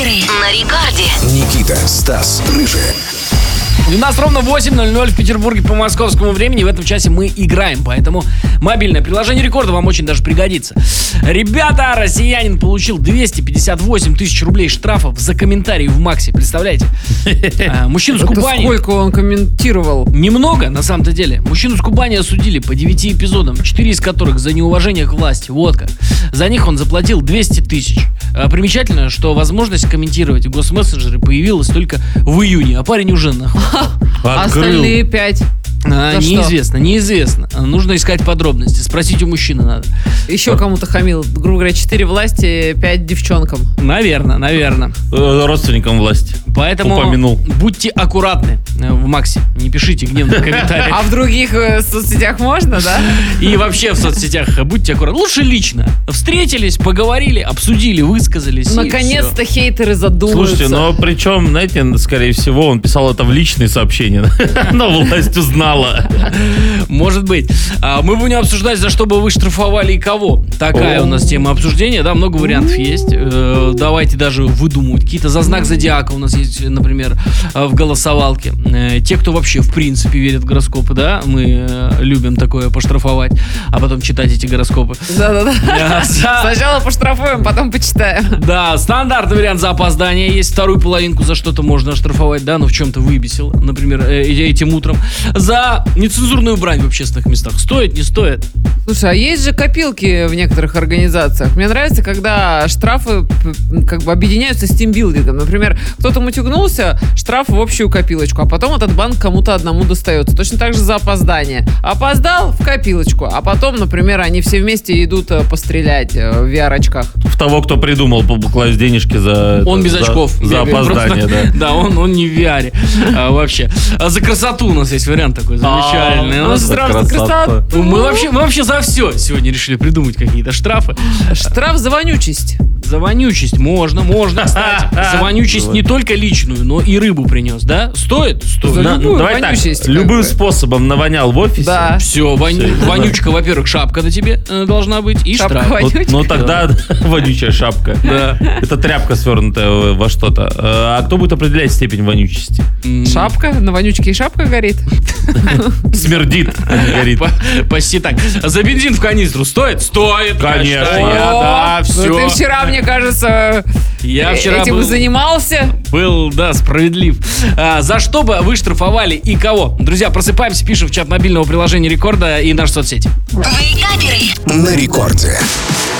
Каперы на рекорде. Никита, Стас, Рыжий. У нас ровно 8:00 в Петербурге по московскому времени. В этом часе мы играем, поэтому мобильное приложение Рекорда вам очень даже пригодится. Ребята, россиянин получил 258 тысяч рублей штрафов за комментарии в Максе. Представляете? Мужчину с Кубани... Сколько он комментировал? Немного, на самом-то деле. Мужчину с Кубани осудили по 9 эпизодам, 4 из которых за неуважение к власти. Вот как. За них он заплатил 200 тысяч. Примечательно, что возможность комментировать в госмессенджере появилась только в июне, а парень уже нахуй. А остальные 5? Неизвестно. Нужно искать подробности. Спросить у мужчины надо. Еще кому-то хамил. Грубо говоря, 4 власти, 5 девчонкам. Наверное. Родственникам власти. Поэтому упомянул. Будьте аккуратны в Максе. Не пишите гневных комментариев. А в других соцсетях можно, да? И вообще в соцсетях будьте аккуратны. Лучше лично. Встретились, поговорили, обсудили, высказались. Наконец-то хейтеры задумаются. Слушайте, но причем, знаете, скорее всего, он писал это в личные сообщения. Но власть узнала. Может быть. Мы будем обсуждать, за что бы вы штрафовали и кого. Такая у нас тема обсуждения. Да, много вариантов есть. Давайте даже выдумывать. Какие-то за знак зодиака у нас есть, например, в голосовалке. Те, кто вообще в принципе верит в гороскопы, да, мы любим такое поштрафовать, а потом читать эти гороскопы. Да. Сначала поштрафуем, потом почитаем. Да, стандартный вариант за опоздание. Есть вторую половинку, за что-то можно оштрафовать, да, но в чем-то выбесил, например, этим утром. За нецензурную брань в общественных местах. Стоит, не стоит? Слушай, а есть же копилки в некоторых организациях. Мне нравится, когда штрафы как бы объединяются с тимбилдингом. Например, кто-то мутюгнулся, штраф в общую копилочку, а потом этот банк кому-то одному достается. Точно так же за опоздание. Опоздал в копилочку, а потом, например, они все вместе идут пострелять в VR-очках. В того, кто придумал класть денежки за... Он без очков. За опоздание, да. Да, он не в VR вообще. А за красоту у нас есть вариант такой замечательный. Мы вообще за все сегодня решили придумать какие-то штрафы. Штраф за вонючесть. За вонючесть можно, кстати. За вонючесть не только личную, но и рыбу принес, да? Стоит? Давай так, любым способом навонял в офисе. Да. Все, вонючка, во-первых, шапка на тебе должна быть и штраф. Ну тогда вонючая шапка. Да. Это тряпка, свернутая во что-то. А кто будет определять степень вонючести? Шапка? На вонючке и шапка горит? Смердит, а не горит. Почти так. За бензин в канистру стоит? Стоит. Конечно. Да, все. Ты вчера, мне кажется, этим занимался. Был, да, справедлив. За что бы вы штрафовали и кого? Друзья, просыпаемся, пишем в чат мобильного приложения Рекорда и наши соцсети. Вейкаперы На рекорде.